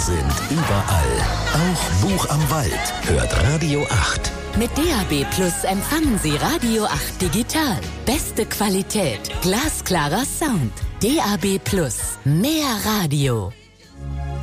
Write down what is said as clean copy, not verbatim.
sind überall. Auch Buch am Wald hört Radio 8. Mit DAB Plus empfangen Sie Radio 8 digital. Beste Qualität, glasklarer Sound. DAB Plus, mehr Radio.